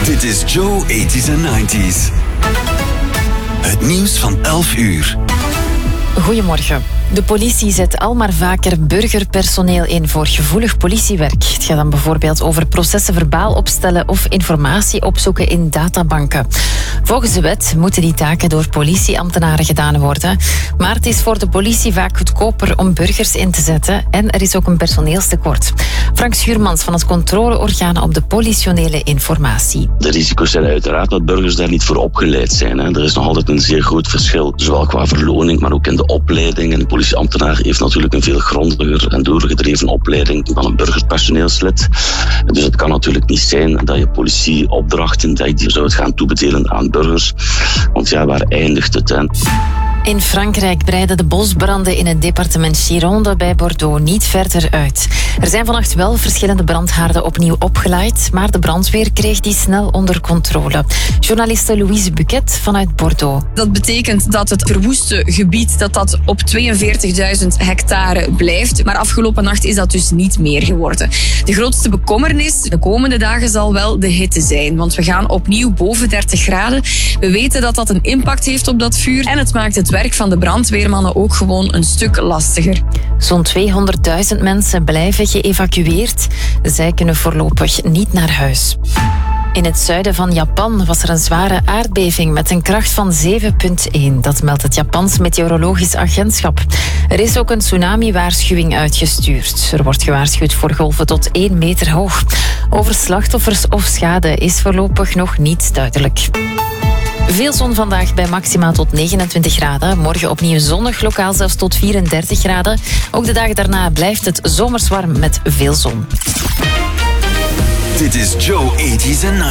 Dit is Joe 80s en 90s. Het nieuws van 11 uur. Goedemorgen. De politie zet al maar vaker burgerpersoneel in voor gevoelig politiewerk. Het gaat dan bijvoorbeeld over processen verbaal opstellen of informatie opzoeken in databanken. Volgens de wet moeten die taken door politieambtenaren gedaan worden. Maar het is voor de politie vaak goedkoper om burgers in te zetten en er is ook een personeelstekort. Frank Schuurmans van het controleorgaan op de politionele informatie. De risico's zijn uiteraard dat burgers daar niet voor opgeleid zijn. Er is nog altijd een zeer groot verschil, zowel qua verloning, maar ook in de opleiding. En de politieambtenaar heeft natuurlijk een veel grondiger en doorgedreven opleiding dan een burgerpersoneelslid. Dus het kan natuurlijk niet zijn dat je politieopdrachten dat je zou gaan toebedelen aan burgers. Want ja, waar eindigt het? Hè? In Frankrijk breiden de bosbranden in het departement Gironde bij Bordeaux niet verder uit. Er zijn vannacht wel verschillende brandhaarden opnieuw opgeleid, maar de brandweer kreeg die snel onder controle. Journaliste Louise Buquet vanuit Bordeaux. Dat betekent dat het verwoeste gebied dat op 42.000 hectare blijft. Maar afgelopen nacht is dat dus niet meer geworden. De grootste bekommernis de komende dagen zal wel de hitte zijn. Want we gaan opnieuw boven 30 graden. We weten dat dat een impact heeft op dat vuur. En het maakt het werk van de brandweermannen ook gewoon een stuk lastiger. Zo'n 200.000 mensen blijven geëvacueerd. Zij kunnen voorlopig niet naar huis. In het zuiden van Japan was er een zware aardbeving met een kracht van 7,1. Dat meldt het Japans Meteorologisch Agentschap. Er is ook een tsunami-waarschuwing uitgestuurd. Er wordt gewaarschuwd voor golven tot 1 meter hoog. Over slachtoffers of schade is voorlopig nog niet duidelijk. Veel zon vandaag bij maximaal tot 29 graden. Morgen opnieuw zonnig, lokaal zelfs tot 34 graden. Ook de dagen daarna blijft het zomers warm met veel zon. Dit is Joe 80s en 90s.